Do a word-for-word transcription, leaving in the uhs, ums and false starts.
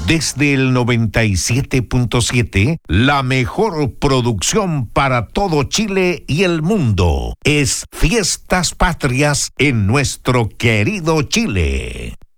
Desde el noventa y siete punto siete, la mejor producción para todo Chile y el mundo es Fiestas Patrias en nuestro querido Chile.